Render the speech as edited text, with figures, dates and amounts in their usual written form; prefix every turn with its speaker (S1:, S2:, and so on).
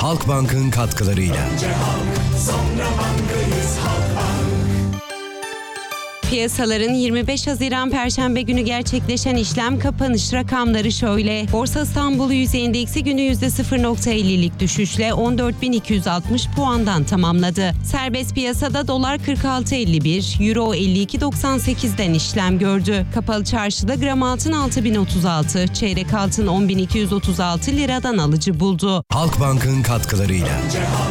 S1: Halkbank'ın katkılarıyla.
S2: Önce halk, sonra bankayız, Halkbank.
S3: Piyasaların 25 Haziran Perşembe günü gerçekleşen işlem kapanış rakamları şöyle. Borsa İstanbul Yüz Endeksi günü %0.50'lik düşüşle 14.260 puandan tamamladı. Serbest piyasada dolar 46.51, euro 52.98'den işlem gördü. Kapalı çarşıda gram altın 6.036, çeyrek altın 10.236 liradan alıcı buldu.
S1: Halkbank'ın katkılarıyla.
S2: Önce halk,